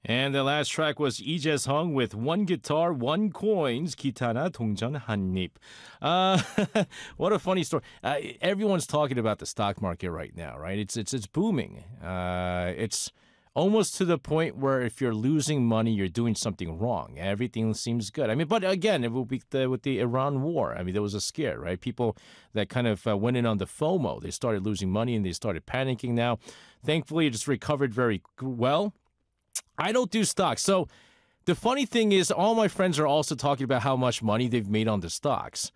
And the last track was Lee Jae-sung with One Guitar, One Coins, 기타나 동전 한 입. Uh, what a funny story. Everyone's talking about the stock market right now, right? It's booming. It's almost to the point where if you're losing money, you're doing something wrong. Everything seems good. I mean, but again, it will be with the Iran war. I mean, there was a scare, right? People that kind of went in on the FOMO. They started losing money and they started panicking now. Thankfully, it just recovered very well. I don't do stocks. So the funny thing is all my friends are also talking about how much money they've made on the stocks.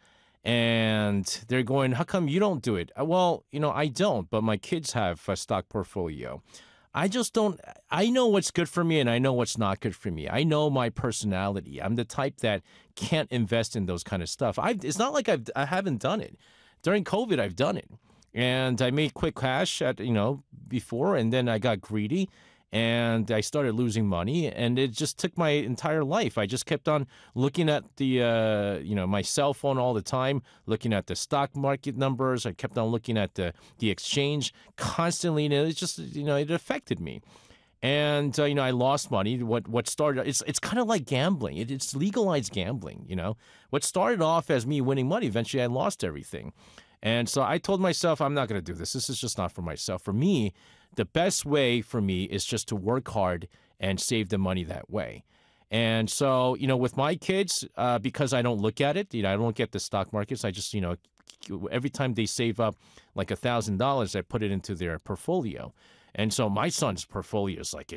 And they're going, how come you don't do it? Well, I don't, but my kids have a stock portfolio. I just don't. I know what's good for me and I know what's not good for me. I know my personality. I'm the type that can't invest in those kind of stuff. It's not like I haven't done it. During COVID, I've done it. And I made quick cash before, and then I got greedy. And I started losing money, and it just took my entire life. I just kept on looking at the, my cell phone all the time, looking at the stock market numbers. I kept on looking at the exchange constantly, and it just, it affected me. And I lost money. What started? It's kind of like gambling. It's legalized gambling. What started off as me winning money, eventually I lost everything. And so I told myself, I'm not going to do this. This is just not for myself. For me, the best way for me is just to work hard and save the money that way. And so, with my kids, because I don't look at it, I don't look at the stock markets. I just, every time they save up like $1,000, I put it into their portfolio. And so my son's portfolio is like,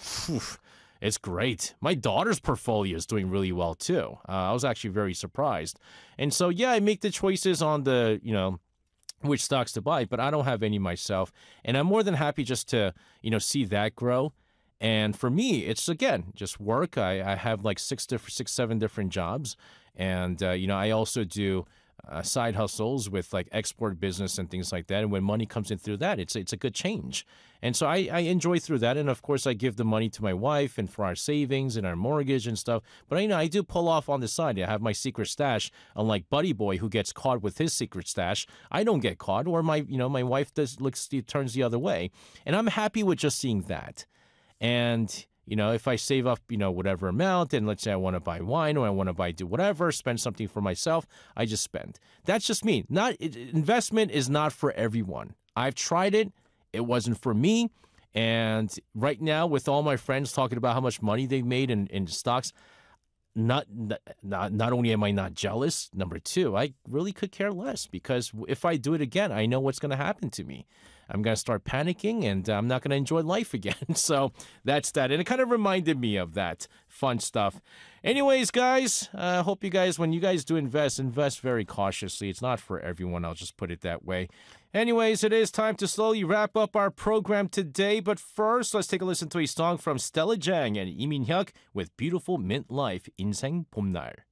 it's great. My daughter's portfolio is doing really well too. I was actually very surprised. And so, yeah, I make the choices on the, which stocks to buy, but I don't have any myself. And I'm more than happy just to, see that grow. And for me, it's, again, just work. I have like six, seven different jobs. And, I also do side hustles with like export business and things like that. And when money comes in through that, it's a good change. And so I enjoy through that. And of course, I give the money to my wife and for our savings and our mortgage and stuff. But I do pull off on the side. I have my secret stash, unlike Buddy Boy, who gets caught with his secret stash. I don't get caught, or my wife turns the other way. And I'm happy with just seeing that. And if I save up, whatever amount, and let's say I want to buy wine or I want to do whatever, spend something for myself, I just spend. That's just me. Investment is not for everyone. I've tried it. It wasn't for me. And right now, with all my friends talking about how much money they've made in stocks, not only am I not jealous, number two, I really could care less, because if I do it again, I know what's going to happen to me. I'm going to start panicking, and I'm not going to enjoy life again. So that's that. And it kind of reminded me of that fun stuff. Anyways, guys, I hope you guys, when you guys do invest very cautiously. It's not for everyone. I'll just put it that way. Anyways, it is time to slowly wrap up our program today. But first, let's take a listen to a song from Stella Jang and Lee Min-hyuk with Beautiful Mint Life, 인생 봄날.